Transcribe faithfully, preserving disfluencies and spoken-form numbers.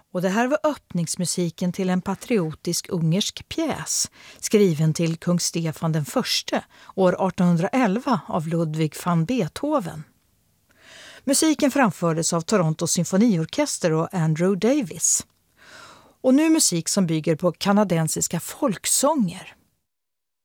Och det här var öppningsmusiken till en patriotisk ungersk pjäs skriven till kung Stefan den förste år artonhundraelva av Ludwig van Beethoven. Musiken framfördes av Torontos symfoniorkester och Andrew Davis. Och nu musik som bygger på kanadensiska folksånger.